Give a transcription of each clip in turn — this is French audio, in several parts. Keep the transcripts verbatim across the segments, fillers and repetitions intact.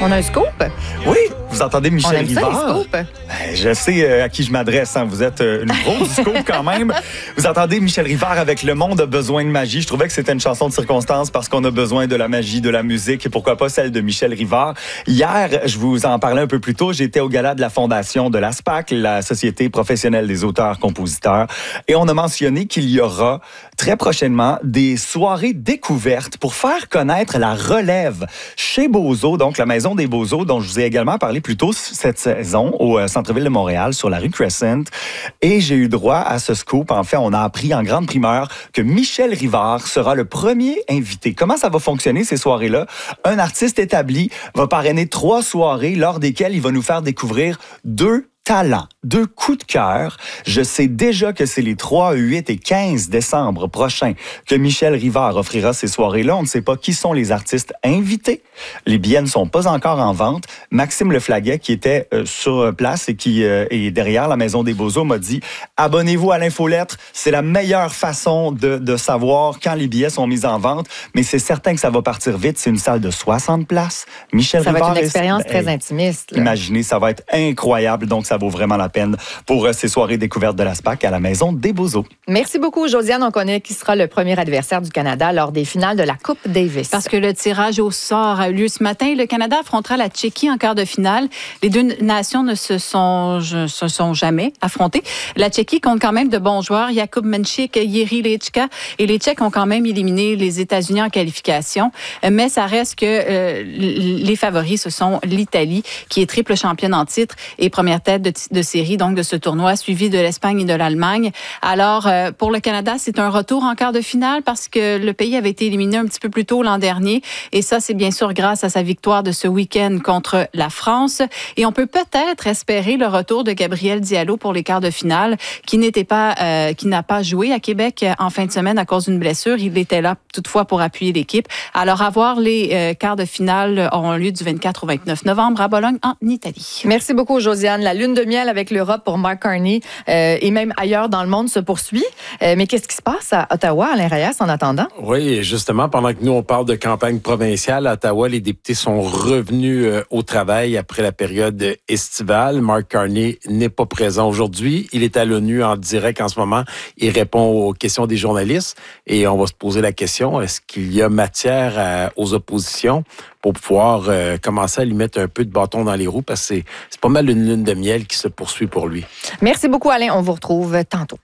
On a un scoop? Oui, vous entendez Michel On aime Rivard. Ça, les scoops. Ben, je sais euh, à qui je m'adresse. Hein. Vous êtes euh, une grosse du scoop quand même. Vous entendez Michel Rivard avec Le monde a besoin de magie. Je trouvais que c'était une chanson de circonstance parce qu'on a besoin de la magie, de la musique et pourquoi pas celle de Michel Rivard. Hier, je vous en parlais un peu plus tôt, j'étais au gala de la fondation de l'A S P A C, la Société professionnelle des auteurs-compositeurs, et on a mentionné qu'il y aura très prochainement des soirées découvertes pour faire connaître la relève chez Bozo, donc la Maison des Bozos, dont je vous ai également parlé plus tôt cette saison au centre-ville de Montréal, sur la rue Crescent. Et j'ai eu droit à ce scoop. En fait, on a appris en grande primeur que Michel Rivard sera le premier invité. Comment ça va fonctionner, ces soirées-là? Un artiste établi va parrainer trois soirées lors desquelles il va nous faire découvrir deux talent, deux coups de cœur. Je sais déjà que c'est les trois, huit et quinze décembre prochains que Michel Rivard offrira ces soirées-là. On ne sait pas qui sont les artistes invités. Les billets ne sont pas encore en vente. Maxime Leflaguet, qui était euh, sur place et qui euh, est derrière la Maison des Bozos, m'a dit « Abonnez-vous à l'infolettre. C'est la meilleure façon de, de savoir quand les billets sont mis en vente. Mais c'est certain que ça va partir vite. C'est une salle de soixante places. Michel ça Rivard... Ça va être une expérience est, très hey, intimiste. Là. Imaginez, ça va être incroyable. Donc, ça Ça vaut vraiment la peine pour ces soirées découvertes de l'A S P A C à la Maison des Bozos. Merci beaucoup, Josiane. On connaît qui sera le premier adversaire du Canada lors des finales de la Coupe Davis. Parce que le tirage au sort a eu lieu ce matin. Le Canada affrontera la Tchéquie en quart de finale. Les deux nations ne se sont, je, se sont jamais affrontées. La Tchéquie compte quand même de bons joueurs. Jakub Menchik, Jiří Lečka. Et les Tchèques ont quand même éliminé les États-Unis en qualification. Mais ça reste que euh, les favoris, ce sont l'Italie, qui est triple championne en titre et première tête de, de série donc de ce tournoi, suivi de l'Espagne et de l'Allemagne. Alors, euh, pour le Canada, c'est un retour en quart de finale parce que le pays avait été éliminé un petit peu plus tôt l'an dernier. Et ça, c'est bien sûr grâce à sa victoire de ce week-end contre la France. Et on peut peut-être espérer le retour de Gabriel Diallo pour les quarts de finale, qui n'était pas, euh, qui n'a pas joué à Québec en fin de semaine à cause d'une blessure. Il était là toutefois pour appuyer l'équipe. Alors, à voir, les euh, quarts de finale auront lieu du vingt-quatre au vingt-neuf novembre à Bologne, en Italie. Merci beaucoup, Josiane. La lune de miel avec l'Europe pour Mark Carney euh, et même ailleurs dans le monde se poursuit. Euh, mais qu'est-ce qui se passe à Ottawa, Alain Reyes, en attendant? Oui, justement, pendant que nous, on parle de campagne provinciale, à Ottawa, les députés sont revenus euh, au travail après la période estivale. Mark Carney n'est pas présent aujourd'hui. Il est à l'ONU en direct en ce moment. Il répond aux questions des journalistes et on va se poser la question, est-ce qu'il y a matière à, aux oppositions pour pouvoir euh, commencer à lui mettre un peu de bâton dans les roues parce que c'est, c'est pas mal une lune de miel qui se poursuit pour lui. Merci beaucoup, Alain. On vous retrouve tantôt.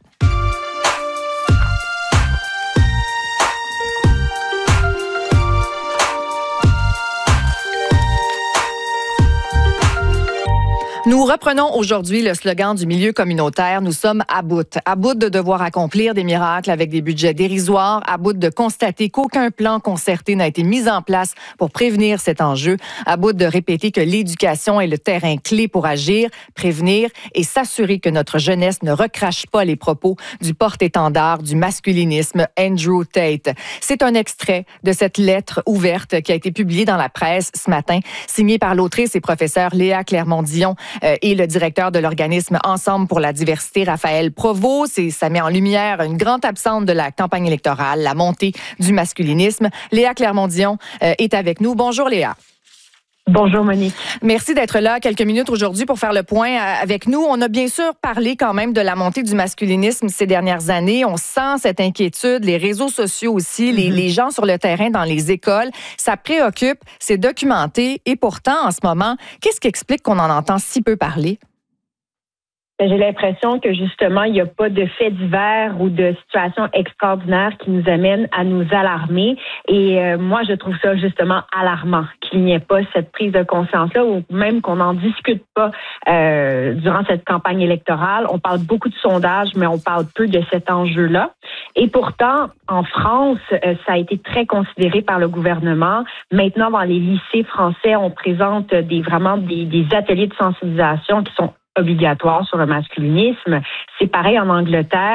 Nous reprenons aujourd'hui le slogan du milieu communautaire. Nous sommes à bout. À bout de devoir accomplir des miracles avec des budgets dérisoires. À bout de constater qu'aucun plan concerté n'a été mis en place pour prévenir cet enjeu. À bout de répéter que l'éducation est le terrain clé pour agir, prévenir et s'assurer que notre jeunesse ne recrache pas les propos du porte-étendard du masculinisme, Andrew Tate. C'est un extrait de cette lettre ouverte qui a été publiée dans la presse ce matin, signée par l'autrice et professeure Léa Clermont-Dion euh, et le directeur de l'organisme Ensemble pour la diversité, Raphaël Provost. Et ça met en lumière une grande absente de la campagne électorale, la montée du masculinisme. Léa Clermont-Dion euh, est avec nous. Bonjour Léa. Bonjour Monique. Merci d'être là quelques minutes aujourd'hui pour faire le point avec nous. On a bien sûr parlé quand même de la montée du masculinisme ces dernières années. On sent cette inquiétude, les réseaux sociaux aussi, mm-hmm. les, les gens sur le terrain dans les écoles. Ça préoccupe, c'est documenté. Et pourtant, en ce moment, qu'est-ce qui explique qu'on en entend si peu parler? J'ai l'impression que justement, il n'y a pas de faits divers ou de situations extraordinaires qui nous amènent à nous alarmer. Et euh, moi, je trouve ça justement alarmant qu'il n'y ait pas cette prise de conscience-là ou même qu'on n'en discute pas euh, durant cette campagne électorale. On parle beaucoup de sondages, mais on parle peu de cet enjeu-là. Et pourtant, en France, euh, ça a été très considéré par le gouvernement. Maintenant, dans les lycées français, on présente des vraiment des, des ateliers de sensibilisation qui sont obligatoire sur le masculinisme. C'est pareil en Angleterre.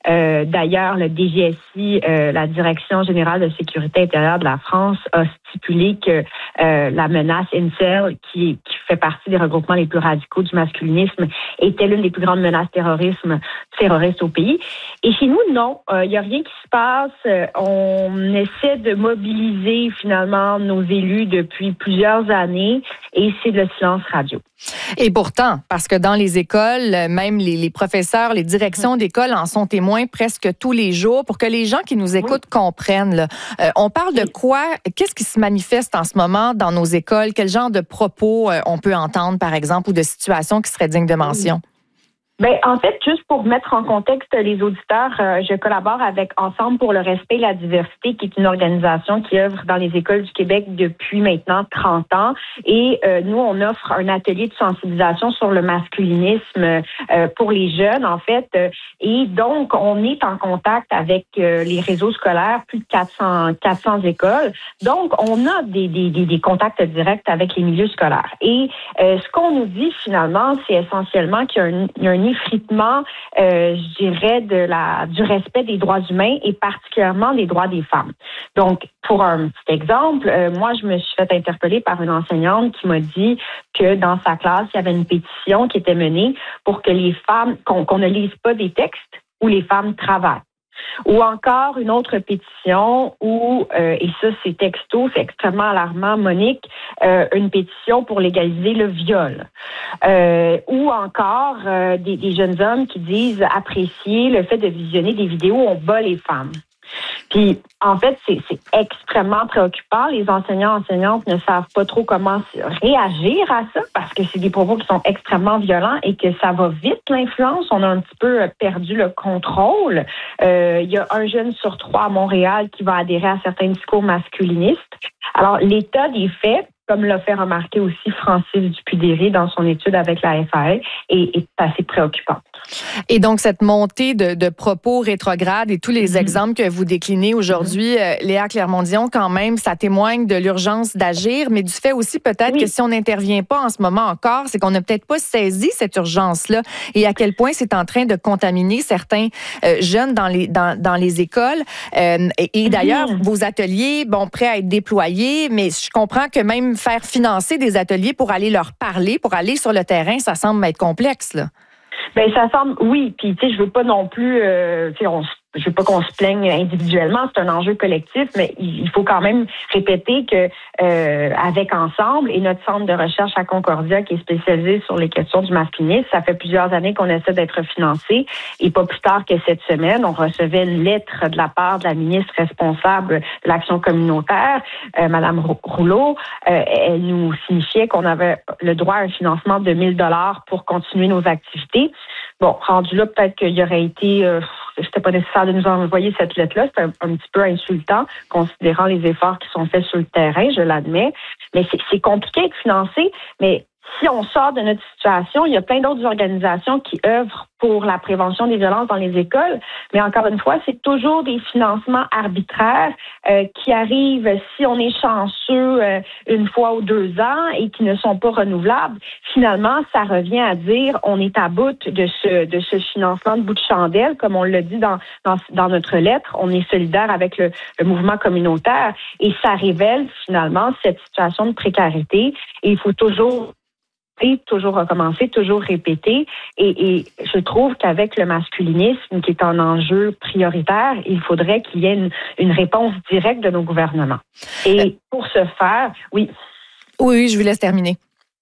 Euh, d'ailleurs, le D G S I, euh, la Direction générale de sécurité intérieure de la France, a stipulé que euh, la menace incel, qui, qui fait partie des regroupements les plus radicaux du masculinisme, était l'une des plus grandes menaces terrorisme, terroristes au pays. Et chez nous, non, il euh, n'y a rien qui se passe. Euh, on essaie de mobiliser finalement nos élus depuis plusieurs années et c'est le silence radio. Et pourtant, parce que dans les écoles, même les, les professeurs, les directions d'école en sont témoins presque tous les jours pour que les gens qui nous écoutent oui. comprennent. Là. Euh, on parle de quoi? Qu'est-ce qui se manifeste en ce moment dans nos écoles? Quel genre de propos euh, on peut entendre, par exemple, ou de situations qui seraient dignes de mention? Oui. Ben, en fait, juste pour mettre en contexte les auditeurs, euh, je collabore avec Ensemble pour le respect et la diversité, qui est une organisation qui œuvre dans les écoles du Québec depuis maintenant trente ans. Et euh, nous, on offre un atelier de sensibilisation sur le masculinisme euh, pour les jeunes, en fait. Et donc, on est en contact avec euh, les réseaux scolaires, plus de quatre cents écoles. Donc, on a des, des, des, des contacts directs avec les milieux scolaires. Et euh, ce qu'on nous dit, finalement, c'est essentiellement qu'il y a un, il y a un effritement, euh, je dirais, de la, du respect des droits humains et particulièrement des droits des femmes. Donc, pour un petit exemple, euh, moi, je me suis fait interpeller par une enseignante qui m'a dit que dans sa classe, il y avait une pétition qui était menée pour que les femmes, qu'on, qu'on ne lise pas des textes où les femmes travaillent. Ou encore une autre pétition où, euh, et ça c'est texto, c'est extrêmement alarmant, Monique, euh, une pétition pour légaliser le viol. Euh, ou encore euh, des, des jeunes hommes qui disent apprécier le fait de visionner des vidéos où on bat les femmes. Puis, en fait, c'est, c'est extrêmement préoccupant. Les enseignants enseignantes ne savent pas trop comment réagir à ça parce que c'est des propos qui sont extrêmement violents et que ça va vite, l'influence. On a un petit peu perdu le contrôle. Euh, il y a un jeune sur trois à Montréal qui va adhérer à certains discours masculinistes. Alors, l'état des faits, comme l'a fait remarquer aussi Francis Dupuy-Derry dans son étude avec la F A L, est, est assez préoccupante. Et donc, cette montée de, de propos rétrogrades et tous les mmh. exemples que vous déclinez aujourd'hui, mmh. euh, Léa Clermont-Dion, quand même, ça témoigne de l'urgence d'agir, mais du fait aussi peut-être oui. que si on n'intervient pas en ce moment encore, c'est qu'on n'a peut-être pas saisi cette urgence-là et à quel point c'est en train de contaminer certains euh, jeunes dans les, dans, dans les écoles. Euh, et, et d'ailleurs, mmh. vos ateliers, bon, prêts à être déployés, mais je comprends que même faire financer des ateliers pour aller leur parler, pour aller sur le terrain, ça semble être complexe, là. Ben ça semble, oui. Puis tu sais, je veux pas non plus, euh, tu sais, on je veux pas qu'on se plaigne individuellement, c'est un enjeu collectif, mais il faut quand même répéter que euh, avec Ensemble et notre centre de recherche à Concordia qui est spécialisé sur les questions du masculinisme, ça fait plusieurs années qu'on essaie d'être financé et pas plus tard que cette semaine, on recevait une lettre de la part de la ministre responsable de l'action communautaire, euh, Madame Rouleau. Euh, elle nous signifiait qu'on avait le droit à un financement de mille dollars pour continuer nos activités. Bon, rendu là, peut-être qu'il y aurait été, euh, c'était pas nécessaire de nous envoyer cette lettre-là, c'était un, un petit peu insultant, considérant les efforts qui sont faits sur le terrain, je l'admets. Mais c'est, c'est compliqué de financer, mais si on sort de notre situation, il y a plein d'autres organisations qui œuvrent pour la prévention des violences dans les écoles. Mais encore une fois, c'est toujours des financements arbitraires euh, qui arrivent si on est chanceux euh, une fois ou deux ans et qui ne sont pas renouvelables. Finalement, ça revient à dire on est à bout de ce de ce financement de bout de chandelle, comme on l'a dit dans dans, dans notre lettre. On est solidaire avec le, le mouvement communautaire et ça révèle finalement cette situation de précarité. Et il faut toujours toujours recommencer, toujours répéter. Et, et je trouve qu'avec le masculinisme, qui est un enjeu prioritaire, il faudrait qu'il y ait une, une réponse directe de nos gouvernements. Et pour ce faire, oui. Oui, je vous laisse terminer.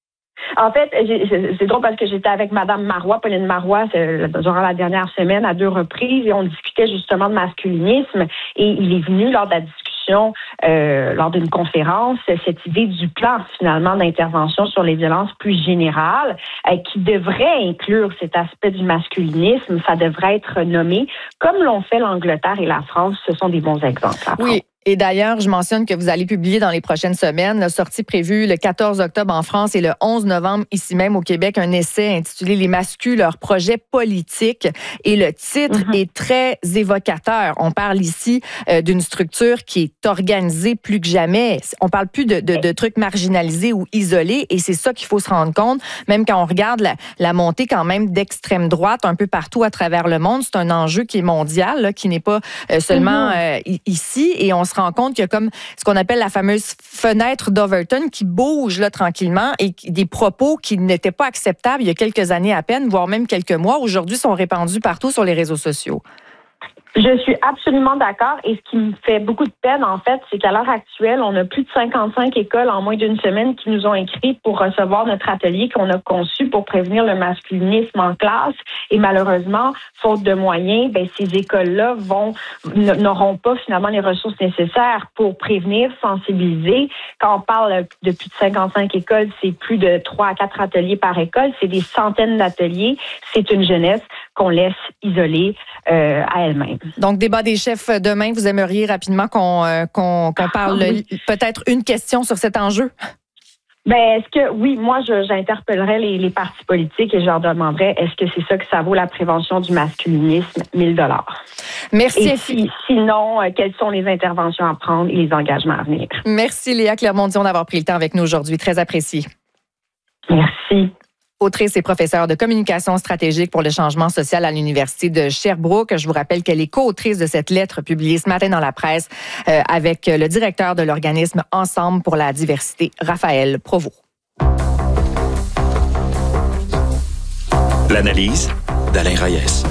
En fait, j'ai, c'est drôle parce que j'étais avec Madame Marois, Pauline Marois, durant la dernière semaine à deux reprises et on discutait justement de masculinisme et il est venu lors de la discussion Euh, lors d'une conférence, cette idée du plan finalement d'intervention sur les violences plus générales euh, qui devrait inclure cet aspect du masculinisme, ça devrait être nommé comme l'ont fait l'Angleterre et la France, ce sont des bons exemples. Oui. Et d'ailleurs, je mentionne que vous allez publier dans les prochaines semaines, la sortie prévue le quatorze octobre en France et le onze novembre ici même au Québec, un essai intitulé « Les mascus, leurs projets politiques ». Et le titre mm-hmm. est très évocateur. On parle ici euh, d'une structure qui est organisée plus que jamais. On parle plus de, de, de trucs marginalisés ou isolés et c'est ça qu'il faut se rendre compte. Même quand on regarde la, la montée quand même d'extrême droite un peu partout à travers le monde, c'est un enjeu qui est mondial, là, qui n'est pas euh, seulement euh, ici. Et on se rend compte qu'il y a comme ce qu'on appelle la fameuse fenêtre d'Overton qui bouge là, tranquillement et des propos qui n'étaient pas acceptables il y a quelques années à peine, voire même quelques mois, aujourd'hui sont répandus partout sur les réseaux sociaux. Je suis absolument d'accord. Et ce qui me fait beaucoup de peine, en fait, c'est qu'à l'heure actuelle, on a plus de cinquante-cinq écoles en moins d'une semaine qui nous ont écrit pour recevoir notre atelier qu'on a conçu pour prévenir le masculinisme en classe. Et malheureusement, faute de moyens, ben, ces écoles-là vont n'auront pas finalement les ressources nécessaires pour prévenir, sensibiliser. Quand on parle de plus de cinquante-cinq écoles, c'est plus de trois à quatre ateliers par école. C'est des centaines d'ateliers. C'est une jeunesse qu'on laisse isolée euh, à elle-même. Donc, débat des chefs demain, vous aimeriez rapidement qu'on, euh, qu'on, qu'on parle ah, oui. peut-être une question sur cet enjeu? Ben, est-ce que, oui, moi, je, j'interpellerais les, les partis politiques et je leur demanderais, est-ce que c'est ça que ça vaut la prévention du masculinisme, mille dollars? Merci. Et si, sinon, euh, quelles sont les interventions à prendre et les engagements à venir? Merci, Léa Clermont-Dion, d'avoir pris le temps avec nous aujourd'hui. Très apprécié. Merci. Autrice et professeure de communication stratégique pour le changement social à l'Université de Sherbrooke. Je vous rappelle qu'elle est co-autrice de cette lettre publiée ce matin dans la presse euh, avec le directeur de l'organisme Ensemble pour la diversité, Raphaël Provost. L'analyse d'Alain Reyes.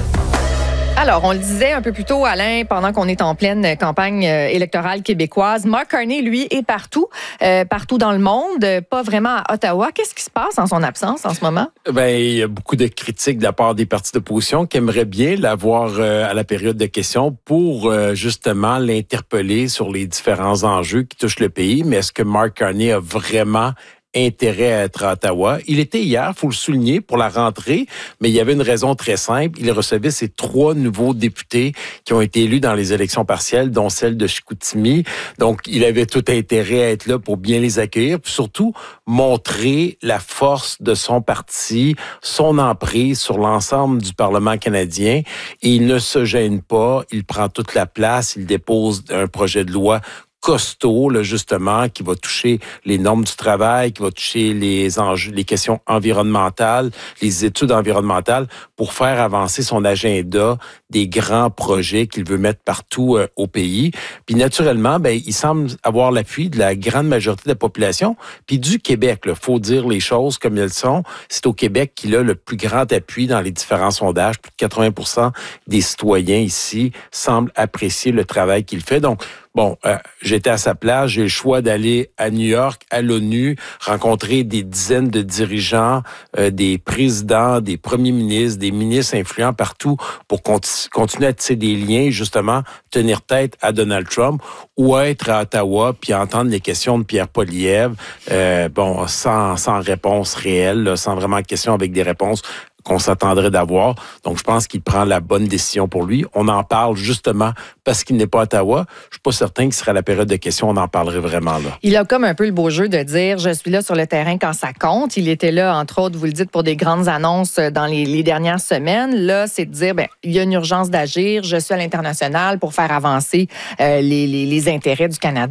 Alors, on le disait un peu plus tôt, Alain, pendant qu'on est en pleine campagne électorale québécoise, Mark Carney, lui, est partout, euh, partout dans le monde, pas vraiment à Ottawa. Qu'est-ce qui se passe en son absence en ce moment? Ben, il y a beaucoup de critiques de la part des partis d'opposition qui aimeraient bien l'avoir euh, à la période de questions pour euh, justement l'interpeller sur les différents enjeux qui touchent le pays. Mais est-ce que Mark Carney a vraiment intérêt à être à Ottawa? Il était hier, il faut le souligner, pour la rentrée, mais il y avait une raison très simple. Il recevait ses trois nouveaux députés qui ont été élus dans les élections partielles, dont celle de Chicoutimi. Donc, il avait tout intérêt à être là pour bien les accueillir, puis surtout montrer la force de son parti, son emprise sur l'ensemble du Parlement canadien. Et il ne se gêne pas, il prend toute la place, il dépose un projet de loi costaud, là, justement, qui va toucher les normes du travail, qui va toucher les enjeux, les questions environnementales, les études environnementales, pour faire avancer son agenda des grands projets qu'il veut mettre partout euh, au pays. Puis naturellement, ben, il semble avoir l'appui de la grande majorité de la population, puis du Québec. Il faut dire les choses comme elles sont. C'est au Québec qu'il a le plus grand appui dans les différents sondages. Plus de quatre-vingts pour cent des citoyens ici semblent apprécier le travail qu'il fait. Donc, Bon, euh, j'étais à sa place, j'ai le choix d'aller à New York, à l'ONU, rencontrer des dizaines de dirigeants, euh, des présidents, des premiers ministres, des ministres influents partout pour conti- continuer à tisser des liens, justement, tenir tête à Donald Trump, ou être à Ottawa puis entendre les questions de Pierre Poilievre, euh, bon, sans, sans réponse réelle, là, sans vraiment question avec des réponses qu'on s'attendrait d'avoir. Donc, je pense qu'il prend la bonne décision pour lui. On en parle justement parce qu'il n'est pas à Ottawa. Je suis pas certain qu'il serait à la période de questions, on en parlerait vraiment là. Il a comme un peu le beau jeu de dire « je suis là sur le terrain quand ça compte ». Il était là, entre autres, vous le dites, pour des grandes annonces dans les, les dernières semaines. Là, c'est de dire, ben, il y a une urgence d'agir. Je suis à l'international pour faire avancer euh, les, les, les intérêts du Canada.